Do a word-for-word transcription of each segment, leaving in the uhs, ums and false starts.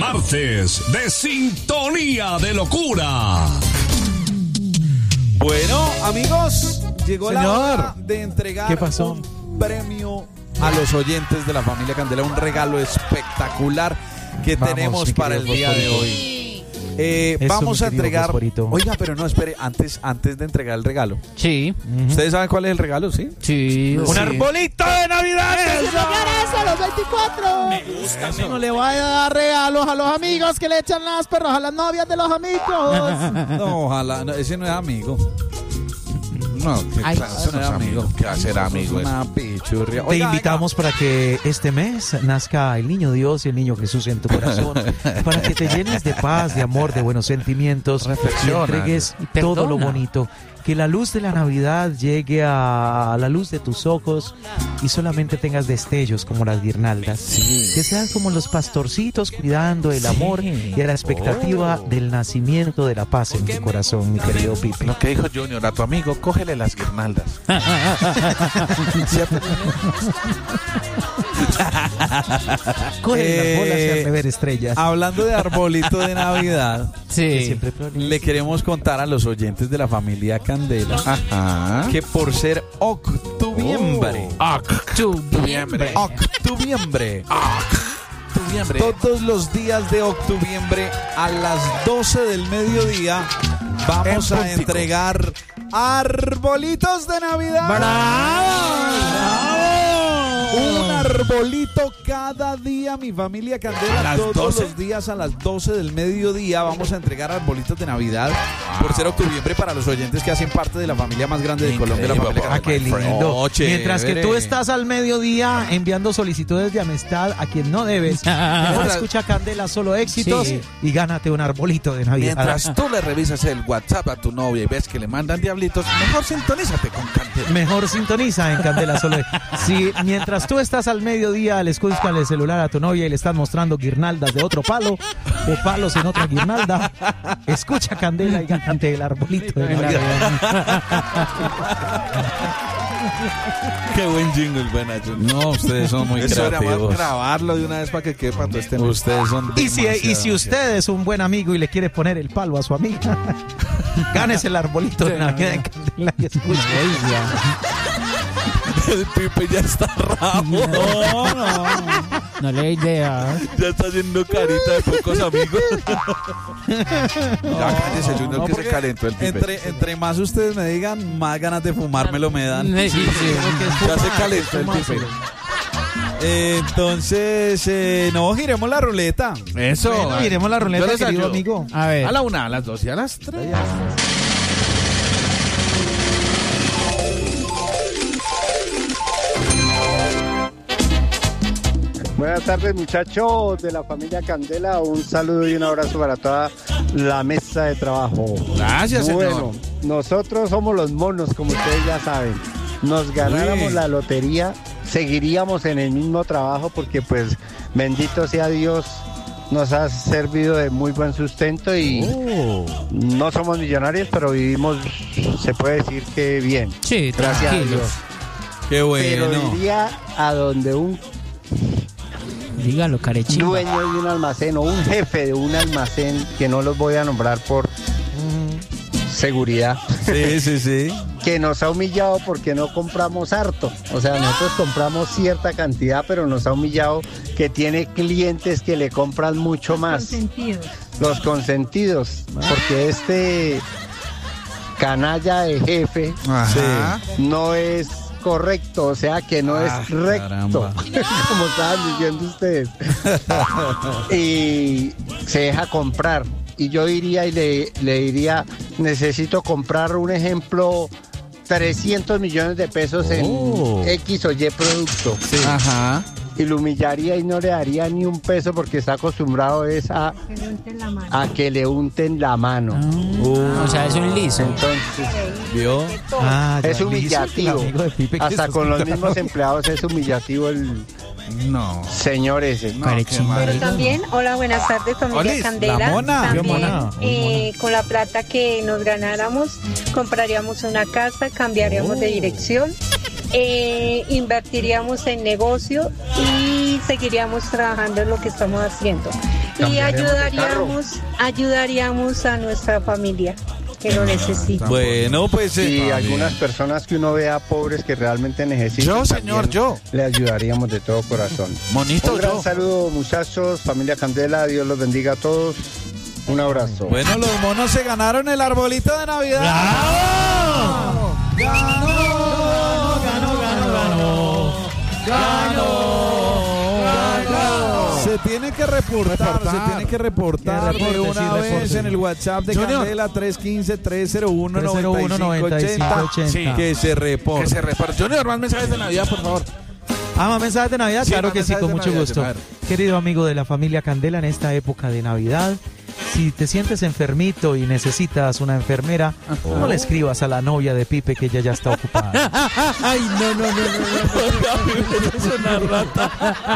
Martes de Sintonía de Locura. Bueno, amigos, llegó Señor. la hora de entregar ¿Qué pasó? un premio a los oyentes de la familia Candela, un regalo espectacular que Vamos, tenemos mi para el querido día de Fosforito. hoy. Eh, Eso, vamos mi a querido entregar. Fosforito. Oiga, pero no, espere, antes, antes de entregar el regalo. Sí. ¿Ustedes saben cuál es el regalo, sí? Sí. ¡Un sí. arbolito de Navidad! a los veinticuatro. Me gusta. No le vaya a dar regalos a los amigos que le echan las perros a las novias de los amigos. No, ojalá, no, ese no es amigo. No, que Ay, claro, eso no es amigo. ¿Qué va a ser amigo? Es una pichurria. Te Oiga, invitamos para que este mes nazca el niño Dios y el niño Jesús en tu corazón, para que te llenes de paz, de amor, de buenos sentimientos, Reflexiona. y entregues Y perdona. todo lo bonito. Que la luz de la Navidad llegue a la luz de tus ojos y solamente tengas destellos como las guirnaldas. Que seas como los pastorcitos cuidando el amor y a la expectativa del nacimiento de la paz en tu corazón, mi querido Pipe. Lo que dijo Junior a tu amigo, cógele las guirnaldas. ¿Cierto? Coge las bolas y Eh, hazme ver estrellas. hablando de arbolito de Navidad, Que Sí. siempre florece. le queremos contar a los oyentes de la familia Candela Ajá. que por ser octubiembre, Octubiembre. octubiembre, Octubiembre. todos los días de octubiembre a las doce del mediodía vamos En a puntico. entregar arbolitos de Navidad. Un arbolito cada día, mi familia A Candela, las todos doce. los días a las doce del mediodía vamos a entregar arbolitos de Navidad por ser octubiembre para los oyentes que hacen parte de la familia más grande de Colombia, la familia Ah, qué Candela. lindo. Oh, chévere. Mientras que tú estás al mediodía enviando solicitudes de amistad a quien no debes, mejor escucha Candela Solo Éxitos Sí. y gánate un arbolito de Navidad. Mientras tú le revisas el WhatsApp a tu novia y ves que le mandan diablitos, mejor sintonízate con Candela. Mejor sintoniza en Candela Solo. Si mientras tú estás al mediodía le escuchas el celular a tu novia y le estás mostrando guirnaldas de otro palo o palos en otra guirnalda, escucha Candela y gánate el arbolito de Navidad. Qué buen jingle, buena jingle. No, ustedes son muy Eso era más creativos. grabarlo de una vez para que quede para todo este mes. Ustedes son Y si, y si usted es un buen amigo y le quiere poner el palo a su amiga, gánese el arbolito de Navidad en Candela y escucha. el Pipe ya está rabo. No, no. No le dé idea. Ya está haciendo carita de pocos amigos. Ya cállese, Junior, No, que se porque calentó el Pipe. Entre, entre más ustedes me digan, más ganas de fumármelo me dan. Sí, sí. Ya se calentó el Pipe. Eh, Entonces, eh, no, giremos la ruleta. Eso. Bueno, miremos la Yo ruleta, les querido ayudo. amigo. A ver. A la una, a las dos y a las tres. Buenas tardes, muchachos de la familia Candela. Un saludo y un abrazo para toda la mesa de trabajo. Gracias, señor. Bueno, nosotros somos los monos, como ustedes ya saben. Nos ganáramos Uy. la lotería, seguiríamos en el mismo trabajo porque, pues, bendito sea Dios, nos ha servido de muy buen sustento y Oh. no somos millonarios, pero vivimos, se puede decir que bien. Sí, Gracias a tranquilo. Dios. Qué Pero bueno. iría a donde un Dígalo, carechimba. dueño de un almacén o un jefe de un almacén, que no los voy a nombrar por seguridad, Sí, sí, sí. que nos ha humillado porque no compramos harto. O sea, nosotros compramos cierta cantidad, pero nos ha humillado que tiene clientes que le compran mucho más. Los consentidos. Porque este canalla de jefe Ajá. no es correcto, o sea que no Ah, es recto, caramba. como estaban diciendo ustedes. Y se deja comprar. Y yo iría y le, le diría, necesito comprar un ejemplo, trescientos millones de pesos en Oh. X o Y producto. Ajá. Y lo humillaría y no le daría ni un peso porque está acostumbrado es a, a que le unten la mano. O sea, es un liso. Entonces, ¿Vio? Ah, ya es listo, humillativo. el amigo de Pipe que Hasta está con los escuchando. mismos empleados es humillativo el No. señor ese. No, Carechimba. qué Pero mal. también, hola, buenas tardes, familia Olis, Candela. la mona. También, Qué mona, muy eh, con la plata que nos ganáramos, compraríamos una casa, cambiaríamos de dirección, eh, invertiríamos en negocio y y seguiríamos trabajando en lo que estamos haciendo. Y ayudaríamos, ayudaríamos a nuestra familia que lo necesita. Bueno, pues eh, Y ah, algunas bien. personas que uno vea pobres que realmente necesitan. Yo, señor, también yo. Le ayudaríamos de todo corazón. Monito, Un gran yo. saludo, muchachos, familia Candela, Dios los bendiga a todos. Un abrazo. Bueno, los monos se ganaron el arbolito de Navidad. ¡Bravo! ¡Ganó! Ganó, ganó, ganó. Ganó. Ganó. Se tiene que reportar, Reportar. se tiene que reportar Que reporte, de una sí, vez reporte. en el WhatsApp de Junior. Candela tres uno cinco, tres cero uno, tres cero uno, nueve cinco noventa y cinco ocho cero. ochenta. Que se reporte. Que se reparte. Junior, más mensajes de Navidad, por favor. Ah, ¿más mensajes de Navidad? Sí, Claro más que sí, mensajes con de mucho Navidad, gusto. a ver. Querido amigo de la familia Candela, en esta época de Navidad, si te sientes enfermito y necesitas una enfermera, no le escribas a la novia de Pipe que ella ya está ocupada. Ay, no, no, no, no. Es una rata.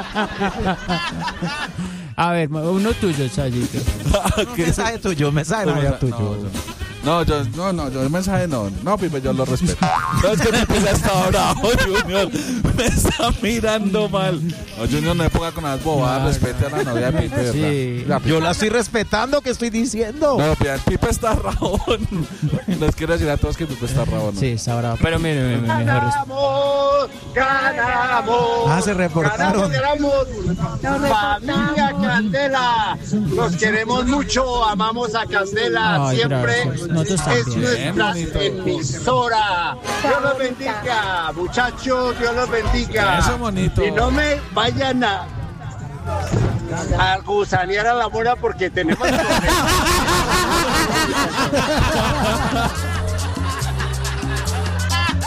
A ver, uno tuyo, Chayito. Mensaje tuyo, mensaje de Navidad tuyo. No, yo, no, no, yo el mensaje no. No, Pipe, yo lo respeto. No, es que Pipe ya está bravo, Junior. Me está mirando mal. No, Junior, no me ponga con las bobadas. Respete a la novia de Pipe, ¿verdad? Sí. Ya, Pipe. Yo la estoy respetando, ¿qué estoy diciendo? No, Pipe, el Pipe está rabón. Les quiero decir a todos que Pipe está rabón. ¿no? Sí, está bravo. Pero mire, mire, mire, mejor es- ¡Ganamos! ¡Ganamos! Ah, se reportaron. ¡Ganamos, ganamos! ¡Familia Candela! Los queremos mucho, amamos a Candela. Ay, Siempre gracias. Nosotros es también. nuestra Bien, bonito. emisora. Dios los bendiga, muchachos, Dios los bendiga. Eso bonito. Y no me vayan a, a gusanear a la mora porque tenemos problemas.